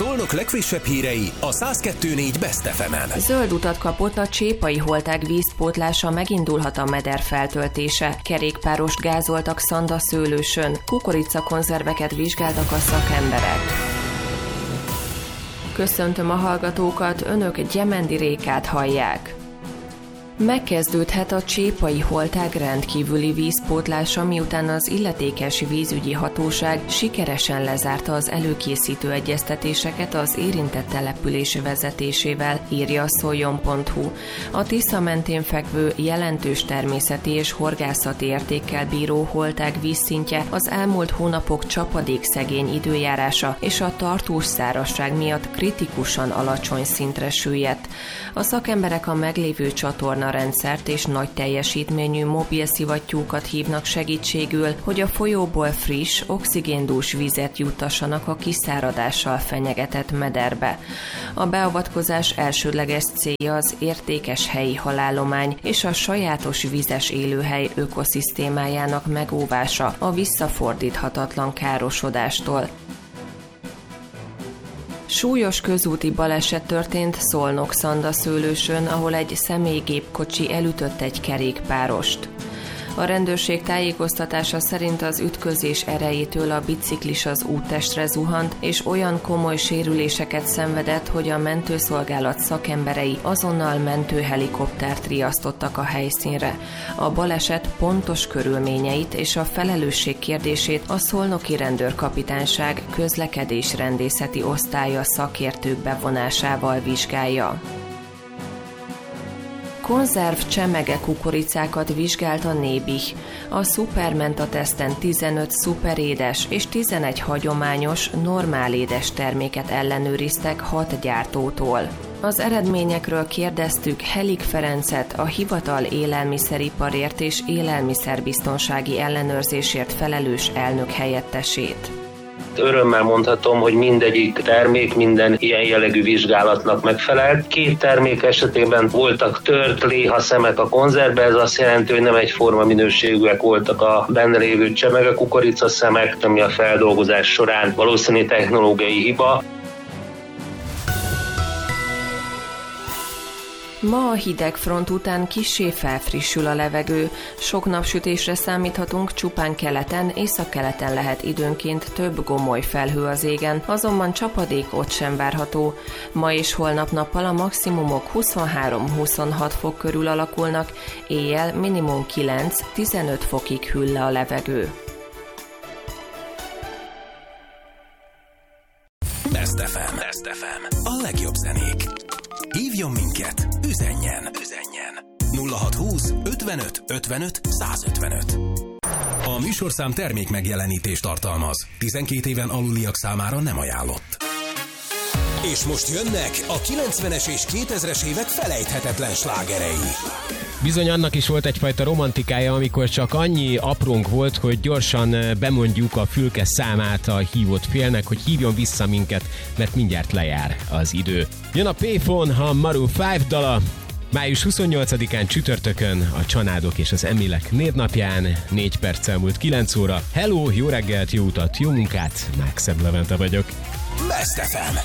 Szolnok legfrissebb hírei a 102.4 Best FM-en. Zöld utat kapott a Csépai Holtág vízpótlása, megindulhat a meder feltöltése. Kerékpárost gázoltak Szandaszőlősön, kukoricakonzerveket vizsgáltak a szakemberek. Köszöntöm a hallgatókat, önök Gyemendi Rékát hallják. Megkezdődhet a Csépai Holtág rendkívüli vízpótlása, miután az illetékes vízügyi hatóság sikeresen lezárta az előkészítő egyeztetéseket az érintett település vezetésével, írja a szoljon.hu. A Tisza mentén fekvő, jelentős természeti és horgászati értékkel bíró Holtág vízszintje az elmúlt hónapok csapadékszegény időjárása és a tartós szárazság miatt kritikusan alacsony szintre süllyedt. A szakemberek a meglévő csatorna rendszert és nagy teljesítményű mobil szivattyúkat hívnak segítségül, hogy a folyóból friss, oxigéndús vizet juttassanak a kiszáradással fenyegetett mederbe. A beavatkozás elsődleges célja az értékes helyi halállomány és a sajátos vizes élőhely ökoszisztémájának megóvása a visszafordíthatatlan károsodástól. Súlyos közúti baleset történt Szolnok-Szandaszőlősön, ahol egy személygépkocsi elütött egy kerékpárost. A rendőrség tájékoztatása szerint az ütközés erejétől a biciklis az úttestre zuhant, és olyan komoly sérüléseket szenvedett, hogy a mentőszolgálat szakemberei azonnal mentőhelikoptert riasztottak a helyszínre. A baleset pontos körülményeit és a felelősség kérdését a Szolnoki Rendőrkapitányság közlekedésrendészeti osztálya szakértők bevonásával vizsgálja. Konzerv csemege kukoricákat vizsgált a Nébih. A Supermenta teszten 15 szuperédes és 11 hagyományos, normálédes terméket ellenőriztek 6 gyártótól. Az eredményekről kérdeztük Helik Ferencet, a hivatal élelmiszeriparért és élelmiszerbiztonsági ellenőrzésért felelős elnök helyettesét. Örömmel mondhatom, hogy mindegyik termék minden ilyen jellegű vizsgálatnak megfelelt. 2 termék esetében voltak tört léhaszemek a konzervbe, ez azt jelenti, hogy nem egyforma minőségűek voltak a benne lévő csemege kukoricaszemek, ami a feldolgozás során valószínű technológiai hiba. Ma a hideg front után kissé felfrissül a levegő. Sok napsütésre számíthatunk, csupán keleten, északkeleten lehet időnként több gomoly felhő az égen, azonban csapadék ott sem várható. Ma és holnap nappal a maximumok 23-26 fok körül alakulnak, éjjel minimum 9-15 fokig hűl le a levegő. Best FM. A legjobb zenék. Hívjon minket, üzenjen. 0620 55 55 155. A műsorszám termék megjelenítést tartalmaz. 12 éven aluliak számára nem ajánlott. És most jönnek a 90-es és 2000-es évek felejthetetlen slágerei. Bizony annak is volt egyfajta romantikája, amikor csak annyi aprónk volt, hogy gyorsan bemondjuk a fülke számát a hívott félnek, hogy hívjon vissza minket, mert mindjárt lejár az idő. Jön a Payphone, a Maroon 5 dala. Május 28-án csütörtökön a Csanádok és az Emilek névnapján, 4 perccel múlt 9 óra. Hello, jó reggelt, jó utat, jó munkát, Mákszebb Levente vagyok. Best FM.